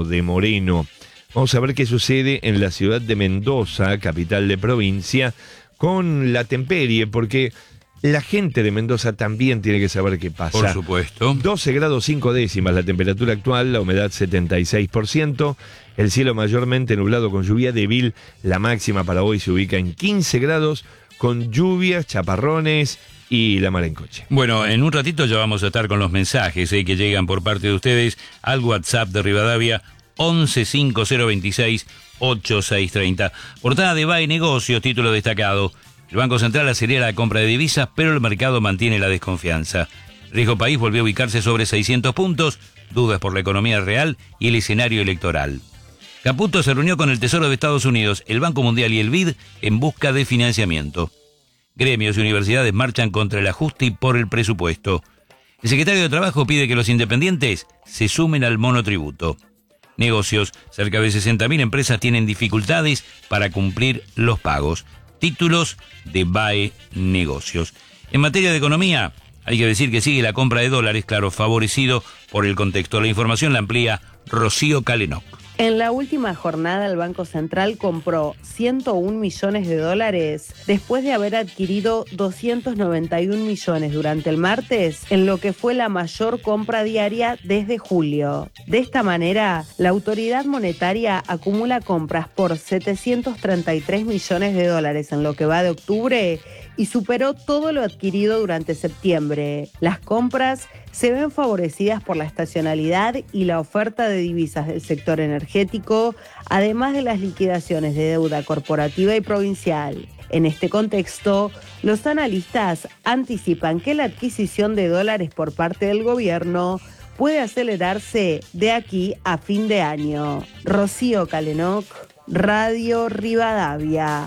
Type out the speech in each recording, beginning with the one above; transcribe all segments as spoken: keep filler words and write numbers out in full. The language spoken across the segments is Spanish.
Diego de Moreno. Vamos a ver qué sucede en la ciudad de Mendoza, capital de provincia, con la temperie, porque la gente de Mendoza también tiene que saber qué pasa. Por supuesto. doce grados cinco décimas la temperatura actual, la humedad setenta y seis por ciento, el cielo mayormente nublado con lluvia débil, la máxima para hoy se ubica en quince grados, con lluvias, chaparrones y la mar en coche. Bueno, en un ratito ya vamos a estar con los mensajes eh, que llegan por parte de ustedes al WhatsApp de Rivadavia once cinco cero veintiséis ochenta y seis treinta. Portada de B A E Negocios, título destacado. El Banco Central acelera la compra de divisas, pero el mercado mantiene la desconfianza. Riesgo País volvió a ubicarse sobre seiscientos puntos, dudas por la economía real y el escenario electoral. Caputo se reunió con el Tesoro de Estados Unidos, el Banco Mundial y el B I D en busca de financiamiento. Gremios y universidades marchan contra el ajuste y por el presupuesto. El secretario de Trabajo pide que los independientes se sumen al monotributo. Negocios, cerca de sesenta mil empresas tienen dificultades para cumplir los pagos. Títulos de B A E Negocios. En materia de economía, hay que decir que sigue la compra de dólares, claro, favorecido por el contexto. La información la amplía Rocío Calenoc. En la última jornada, el Banco Central compró ciento un millones de dólares después de haber adquirido doscientos noventa y un millones durante el martes, en lo que fue la mayor compra diaria desde julio. De esta manera, la autoridad monetaria acumula compras por setecientos treinta y tres millones de dólares en lo que va de octubre y superó todo lo adquirido durante septiembre. Las compras se ven favorecidas por la estacionalidad y la oferta de divisas del sector energético, además de las liquidaciones de deuda corporativa y provincial. En este contexto, los analistas anticipan que la adquisición de dólares por parte del gobierno puede acelerarse de aquí a fin de año. Rocío Calenoc, Radio Rivadavia.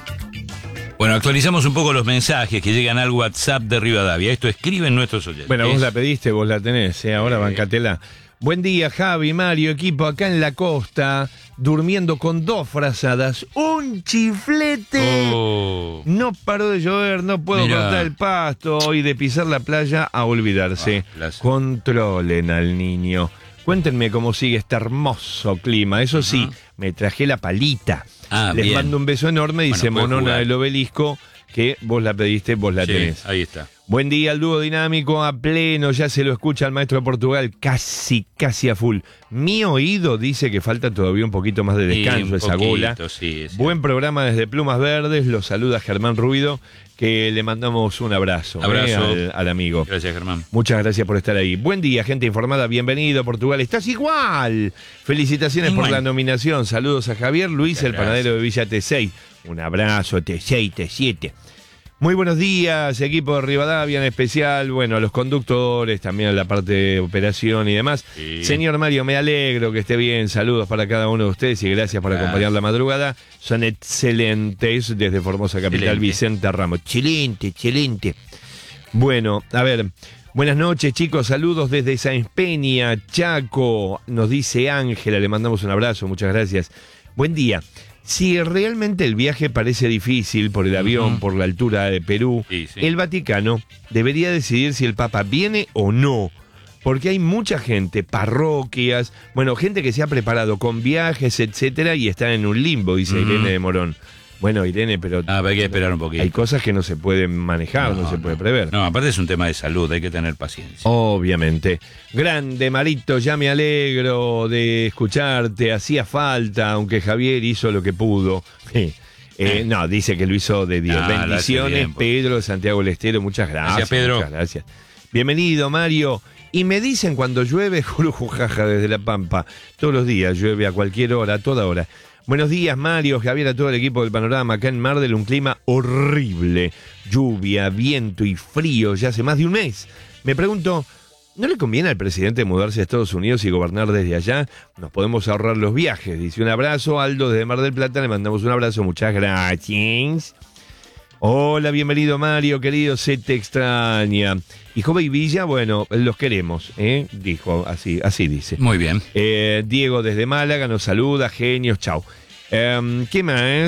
Bueno, actualizamos un poco los mensajes que llegan al WhatsApp de Rivadavia. Esto escriben nuestros oyentes. Bueno, vos la pediste, vos la tenés, ¿eh? Ahora bancatela. Buen día, Javi, Mario, equipo, acá en la costa, durmiendo con dos frazadas, un chiflete. Oh. No paró de llover, no puedo Mirá. cortar el pasto y de pisar la playa a olvidarse. Ah, placer. Controlen al niño. Cuéntenme cómo sigue este hermoso clima. Eso sí, Ajá. me traje la palita. Ah, Les bien. mando un beso enorme, dice Bueno, puede Monona jugar. del Obelisco, que vos la pediste, vos la Sí, tenés. ahí está. Buen día al dúo dinámico a pleno, ya se lo escucha el maestro de Portugal, casi, casi a full. Mi oído dice que falta todavía un poquito más de descanso, Sí, un esa poquito, gola. sí, sí. Buen programa desde Plumas Verdes, lo saluda Germán Ruido, que le mandamos un abrazo, Abrazo. eh, al, al amigo. Gracias, Germán. Muchas gracias por estar ahí. Buen día, gente informada, bienvenido Portugal, estás igual. Felicitaciones Igual. por la nominación, saludos a Javier Luis, Muchas el panadero de Villa T seis. Un abrazo, T seis, T siete. Muy buenos días, equipo de Rivadavia en especial, bueno, a los conductores, también a la parte de operación y demás. Sí. Señor Mario, me alegro que esté bien, saludos para cada uno de ustedes y gracias por Gracias. acompañar la madrugada. Son excelentes desde Formosa Capital, Excelente. Vicente Ramos. Excelente, excelente. Bueno, a ver, buenas noches chicos, saludos desde Sáenz Peña, Chaco, nos dice Ángela, le mandamos un abrazo, muchas gracias. Buen día. Si realmente el viaje parece difícil por el avión, Ujú. por la altura de Perú, Sí, sí. el Vaticano debería decidir si el Papa viene o no. Porque hay mucha gente, parroquias, bueno, gente que se ha preparado con viajes, etcétera, y están en un limbo, dice Ujú. Irene de Morón. Bueno, Irene, pero Ah, pero hay que esperar un poquito. hay cosas que no se pueden manejar, no, se puede prever. No, aparte es un tema de salud, hay que tener paciencia. Obviamente. Grande, Marito, ya me alegro de escucharte. Hacía falta, aunque Javier hizo lo que pudo. Eh, eh, no, dice que lo hizo de Dios. Ah, lo hace Bendiciones, bien, pues. Pedro de Santiago del Estero. Muchas gracias. Gracias, Pedro. Muchas gracias. Bienvenido, Mario. Y me dicen cuando llueve, jurujujaja desde La Pampa. Todos los días llueve a cualquier hora, a toda hora. Buenos días, Mario, Javier, a todo el equipo del Panorama. Acá en Mar del un clima horrible. Lluvia, viento y frío ya hace más de un mes. Me pregunto, ¿no le conviene al presidente mudarse a Estados Unidos y gobernar desde allá? Nos podemos ahorrar los viajes. Dice un abrazo, Aldo desde Mar del Plata. Le mandamos un abrazo, muchas gracias. Hola, bienvenido Mario, querido, se te extraña. Y Jove y Villa, bueno, los queremos, ¿eh? Dijo, así, así dice. Muy bien. Eh, Diego desde Málaga nos saluda, genios, chau. Eh, ¿Qué más?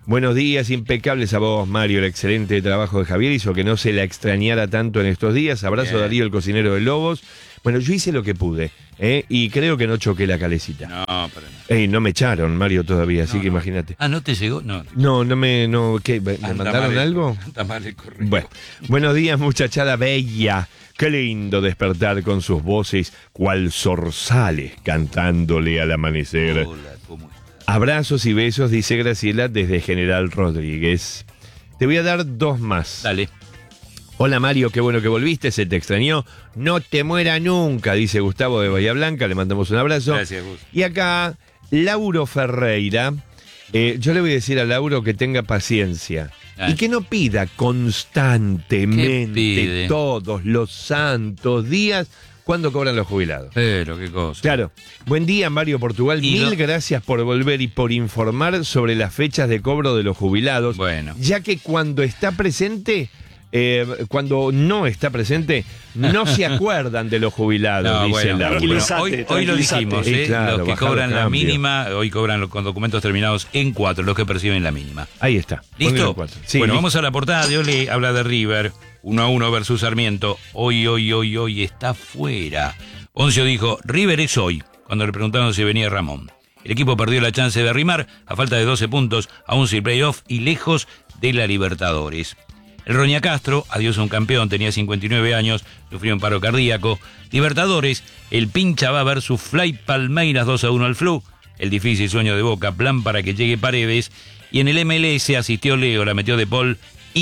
Buenos días, impecables a vos, Mario. El excelente trabajo de Javier hizo que no se la extrañara tanto en estos días. Abrazo, Bien. Darío, el cocinero de Lobos. Bueno, yo hice lo que pude, ¿eh? Y creo que no choqué la calecita. No, pero no. Ey, no me echaron, Mario, todavía, así No, que no. imagínate. Ah, ¿no te llegó? No. No, no me... No, ¿qué? ¿Me Anda mandaron mal el- algo? anda mal el correo. Bueno, buenos días, muchachada bella. Qué lindo despertar con sus voces cual zorzales cantándole al amanecer. Hola, ¿cómo estás? Abrazos y besos, dice Graciela desde General Rodríguez. Te voy a dar dos más. Dale. Hola Mario, qué bueno que volviste, se te extrañó. No te muera nunca, dice Gustavo de Bahía Blanca, le mandamos un abrazo. Gracias, Gus. Y acá, Lauro Ferreira. Eh, yo le voy a decir a Lauro que tenga paciencia. Ah. Y que no pida constantemente ¿Qué pide? todos los santos días cuando cobran los jubilados. Pero, qué cosa. Claro. Buen día, Mario Portugal. Y Mil no- gracias por volver y por informar sobre las fechas de cobro de los jubilados. Bueno. Ya que cuando está presente, eh, cuando no está presente, no se acuerdan de los jubilados, No, dice bueno, Lauro. bueno, Tranquilízate, hoy, hoy lo tranquilízate. dijimos, Sí, ¿eh? claro, los que bajar cobran los la cambios. mínima, hoy cobran lo- con documentos terminados en cuatro, los que perciben la mínima. Ahí está. Ponelo ¿Listo? en cuatro. Sí, bueno, listo. vamos a la portada de Ole, habla de River, uno a uno versus Sarmiento. Hoy, hoy, hoy, hoy está fuera. Poncio dijo, River es hoy, cuando le preguntaron si venía Ramón. El equipo perdió la chance de arrimar, a falta de doce puntos, aún sin playoff y lejos de la Libertadores. El Roña Castro, adiós a un campeón, tenía cincuenta y nueve años, sufrió un paro cardíaco. Libertadores, el pincha va versus Fly Palmeiras dos a uno al Flu. El difícil sueño de Boca, plan para que llegue Paredes. Y en el M L S asistió Leo, la metió de Paul,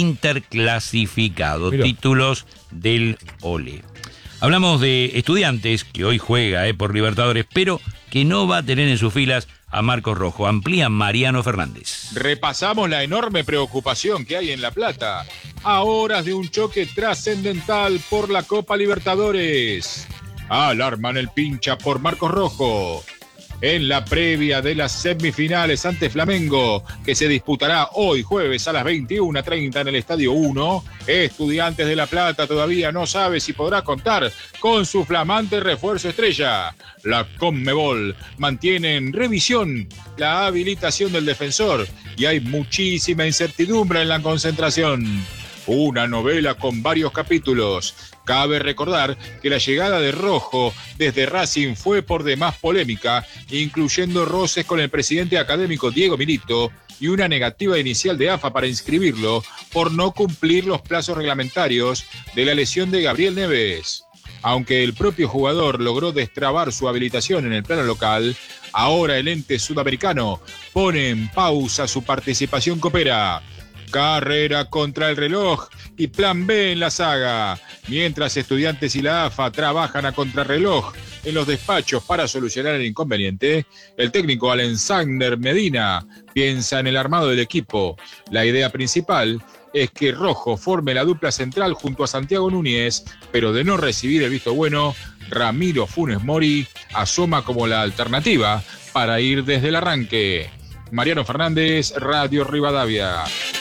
interclasificado. Mirá. Títulos del Ole. Hablamos de Estudiantes, que hoy juega eh, por Libertadores, pero que no va a tener en sus filas a Marcos Rojo. Amplía Mariano Fernández. Repasamos la enorme preocupación que hay en La Plata, a horas de un choque trascendental por la Copa Libertadores. Alarman el pincha por Marcos Rojo. En la previa de las semifinales ante Flamengo, que se disputará hoy jueves a las veintiuna treinta en el Estadio uno, Estudiantes de La Plata todavía no sabe si podrá contar con su flamante refuerzo estrella. La Conmebol mantiene en revisión la habilitación del defensor y hay muchísima incertidumbre en la concentración. Una novela con varios capítulos. Cabe recordar que la llegada de Rojo desde Racing fue por demás polémica, incluyendo roces con el presidente académico Diego Milito y una negativa inicial de A F A para inscribirlo por no cumplir los plazos reglamentarios de la lesión de Gabriel Neves. Aunque el propio jugador logró destrabar su habilitación en el plano local, ahora el ente sudamericano pone en pausa su participación copera. Carrera contra el reloj y plan B en la saga. Mientras Estudiantes y la A F A trabajan a contrarreloj en los despachos para solucionar el inconveniente, el técnico Alexander Medina piensa en el armado del equipo. La idea principal es que Rojo forme la dupla central junto a Santiago Núñez, pero de no recibir el visto bueno, Ramiro Funes Mori asoma como la alternativa para ir desde el arranque. Mariano Fernández, Radio Rivadavia.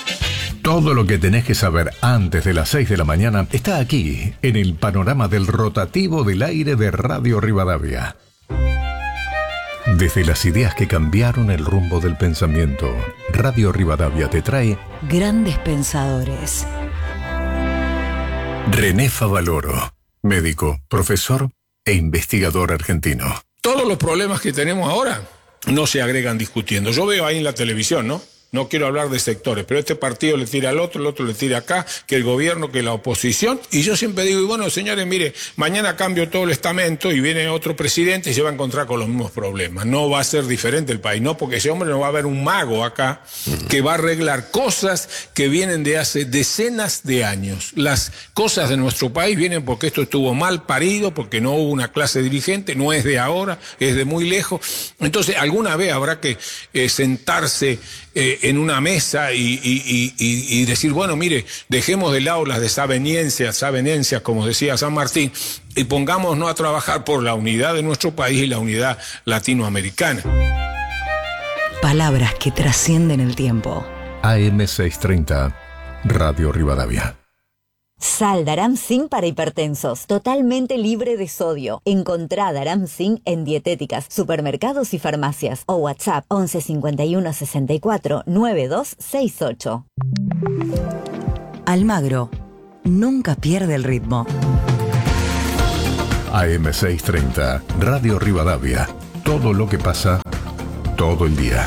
Todo lo que tenés que saber antes de las seis de la mañana está aquí, en el panorama del rotativo del aire de Radio Rivadavia. Desde las ideas que cambiaron el rumbo del pensamiento, Radio Rivadavia te trae Grandes pensadores. René Favaloro, médico, profesor e investigador argentino. Todos los problemas que tenemos ahora no se agregan discutiendo. Yo veo ahí en la televisión, ¿no? No quiero hablar de sectores, pero este partido le tira al otro, el otro le tira acá, que el gobierno, que la oposición. Y yo siempre digo, y bueno, señores, mire, mañana cambio todo el estamento y viene otro presidente y se va a encontrar con los mismos problemas. No va a ser diferente el país, no, porque ese hombre no va a haber un mago acá que va a arreglar cosas que vienen de hace decenas de años. Las cosas de nuestro país vienen porque esto estuvo mal parido, porque no hubo una clase dirigente, no es de ahora, es de muy lejos. Entonces, alguna vez habrá que eh, sentarse eh, en una mesa y, y, y, y decir, bueno, mire, dejemos de lado las desavenencias, desavenencias, como decía San Martín, y pongámonos a trabajar por la unidad de nuestro país y la unidad latinoamericana. Palabras que trascienden el tiempo. A M seiscientos treinta, Radio Rivadavia. Sal Daramsin para hipertensos, totalmente libre de sodio. Encontrá Daramsin en dietéticas, supermercados y farmacias. O WhatsApp once cincuenta y uno sesenta y cuatro noventa y dos sesenta y ocho. Almagro nunca pierde el ritmo. A M seiscientos treinta, Radio Rivadavia. Todo lo que pasa, todo el día.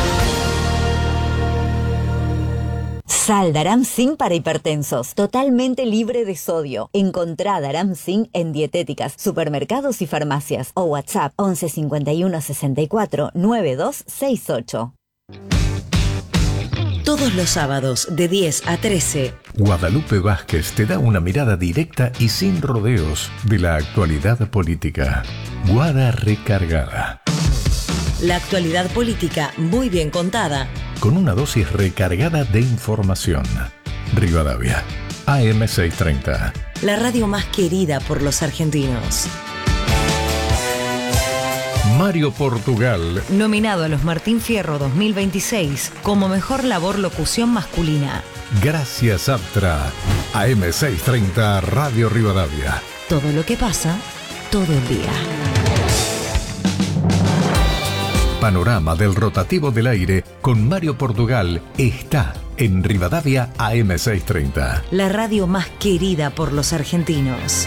Sal Daramsin para hipertensos, totalmente libre de sodio. Encontrá Daramsin en dietéticas, supermercados y farmacias. O WhatsApp once cincuenta y uno sesenta y cuatro noventa y dos sesenta y ocho. Todos los sábados de diez a trece, Guadalupe Vázquez te da una mirada directa y sin rodeos de la actualidad política. Guada Recargada. la actualidad política muy bien contada, con una dosis recargada de información. Rivadavia, A M seiscientos treinta. la radio más querida por los argentinos. Mario Portugal, Nominado a los Martín Fierro dos mil veintiséis como mejor labor locución masculina. Gracias Aptra, A M seiscientos treinta Radio Rivadavia. Todo lo que pasa, todo el día. Panorama del rotativo del aire con Mario Portugal está en Rivadavia A M seiscientos treinta. La radio más querida por los argentinos.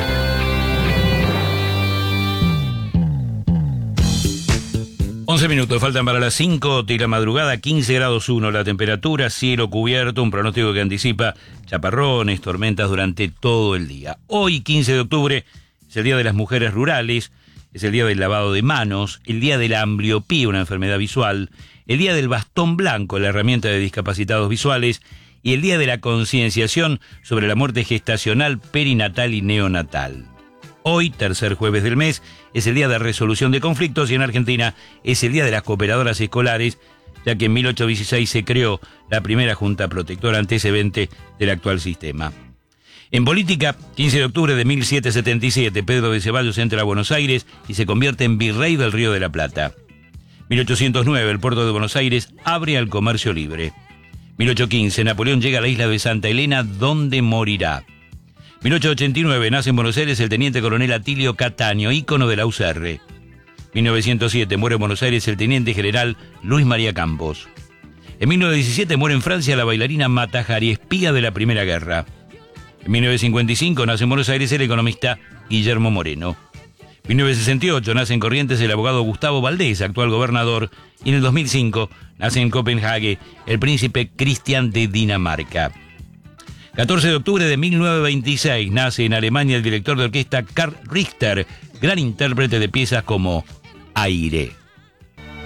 once minutos, faltan para las cinco de la madrugada, quince grados uno la temperatura, cielo cubierto, un pronóstico que anticipa chaparrones, tormentas durante todo el día. Hoy, quince de octubre, es el Día de las Mujeres Rurales, es el Día del Lavado de Manos, el Día de la Ambliopía, una enfermedad visual, el Día del Bastón Blanco, la herramienta de discapacitados visuales, y el Día de la Concienciación sobre la muerte gestacional, perinatal y neonatal. Hoy, tercer jueves del mes, es el Día de Resolución de Conflictos y en Argentina es el Día de las Cooperadoras Escolares, ya que en mil ochocientos dieciséis se creó la primera Junta Protectora antecedente del actual sistema. En política, quince de octubre de mil setecientos setenta y siete, Pedro de Ceballos entra a Buenos Aires y se convierte en virrey del Río de la Plata. mil ochocientos nueve, el puerto de Buenos Aires abre al comercio libre. mil ochocientos quince, Napoleón llega a la isla de Santa Elena, donde morirá. mil ochocientos ochenta y nueve, nace en Buenos Aires el teniente coronel Atilio Cataño, ícono de la U C R. mil novecientos siete, muere en Buenos Aires el teniente general Luis María Campos. En mil novecientos diecisiete, muere en Francia la bailarina Mata Hari, espía de la Primera Guerra. En mil novecientos cincuenta y cinco, nace en Buenos Aires el economista Guillermo Moreno. En mil novecientos sesenta y ocho, nace en Corrientes el abogado Gustavo Valdés, actual gobernador. Y en el dos mil cinco, nace en Copenhague el príncipe Cristian de Dinamarca. catorce de octubre de mil novecientos veintiséis, nace en Alemania el director de orquesta Karl Richter, gran intérprete de piezas como Aire.